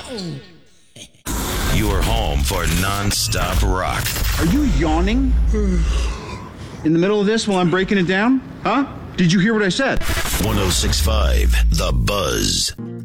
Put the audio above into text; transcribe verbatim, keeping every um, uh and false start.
Your home for non-stop rock. Are you yawning in the middle of this while I'm breaking it down? Huh? Did you hear what I said? one oh six point five The Buzz.